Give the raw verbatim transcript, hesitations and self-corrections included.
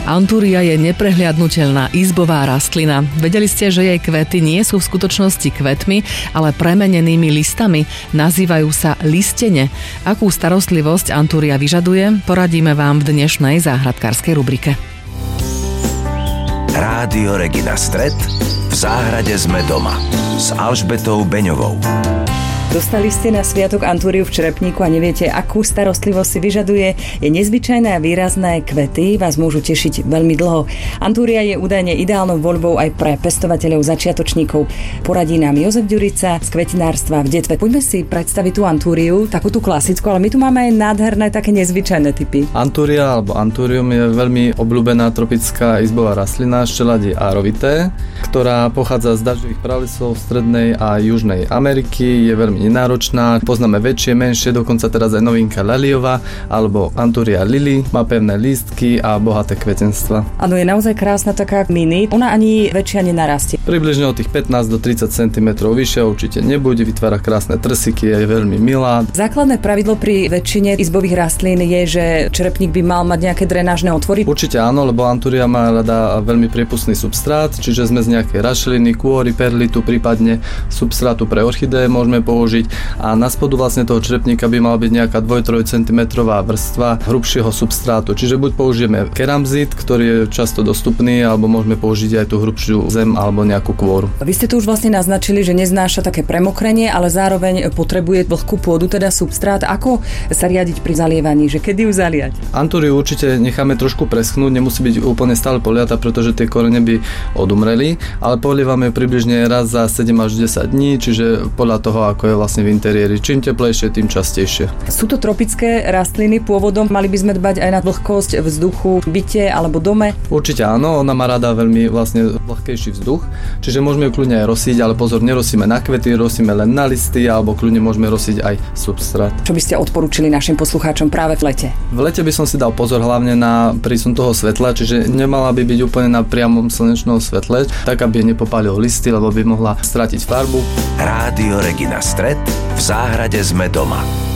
Antúria je neprehliadnutelná izbová rastlina. Vedeli ste, že jej kvety nie sú v skutočnosti kvetmi, ale premenenými listami? Nazývajú sa listene. Akú starostlivosť antúria vyžaduje, poradíme vám v dnešnej záhradkárskej rubrike. Rádio Regina Stret. V záhrade sme doma s Alžbetou Beňovou. Dostali ste na sviatok antúriu v črepníku a neviete, akú starostlivosť si vyžaduje. Je nezvyčajné a výrazné kvety vás môžu tešiť veľmi dlho. Antúria je údajne ideálnou voľbou aj pre pestovateľov začiatočníkov. Poradí nám Jozef Ďurica z kvetinárstva v Detve. Poďme si predstaviť tú antúriu, takú tú klasickú, ale my tu máme aj nádherné, také nezvyčajné typy. Antúria alebo antúrium je veľmi obľúbená tropická izbová rastlina z čeladí Arovitae, ktorá pochádza z dažďových pralesov strednej a južnej Ameriky. Je veľmi nenáročná, poznáme väčšie, menšie, dokonca teraz aj novinka laliová alebo Antúria lily, má pevné lístky a bohaté kvetenstva. Áno, je naozaj krásna taká mini, ona ani väčšia nenarastie. Približne od tých pätnásť do tridsať centimetrov vyššia určite nebude, vytvára krásne trsiky, je veľmi milá. Základné pravidlo pri väčšine izbových rastlín je, že črepník by mal mať nejaké drenážne otvory. Určite áno, lebo Antúria má rada veľmi priepustný substrát, čiže sme z nejakej rašeliny, kôry, perlitu, prípadne substrátu pre orchideje môžeme použiť. A na spodu vlastne toho črepníka by mal byť nejaká dva až tri centimetre vrstva hrubšieho substrátu. Čiže buď použijeme keramzit, ktorý je často dostupný, alebo môžeme použiť aj tú hrubšiu zem alebo nejakú kôru. Vy ste tu už vlastne naznačili, že neznáša také premokrenie, ale zároveň potrebuje vlhkú pôdu, teda substrát. Ako sa riadiť pri zalievaní, že kedy ju zaliať? Antúriu určite necháme trošku preschnúť, nemusí byť úplne stále poliata, pretože tie korene by odumreli, ale polievame približne raz za sedem až desať dní, čiže podľa toho, ako je vlastne v interiéri. Čím teplejšie, tým častejšie. Sú to tropické rastliny pôvodom? Mali by sme dbať aj na vlhkosť vzduchu v byte alebo dome? Určite áno, ona má rada veľmi vlastne vlhkejší vzduch, čiže môžeme ju kľudne aj rosiť, ale pozor, nerosíme na kvety, rosíme len na listy, alebo kľudne môžeme rosiť aj substrát. Čo by ste odporúčili našim poslucháčom práve v lete? V lete by som si dal pozor hlavne na prísun toho svetla, čiže nemala by byť úplne na priamom slnečnom svetle, tak aby nepopálil listy, lebo by mohla stratiť farbu. Rádio Regina Stret. V záhrade sme doma.